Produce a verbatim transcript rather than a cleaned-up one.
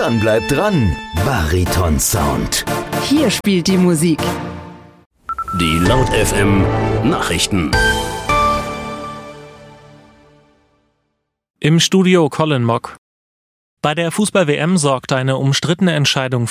Dann bleibt dran, Bariton Sound. Hier spielt die Musik. Die Laut F M Nachrichten. Im Studio Colin Mock. Bei der Fußball-W M sorgte eine umstrittene Entscheidung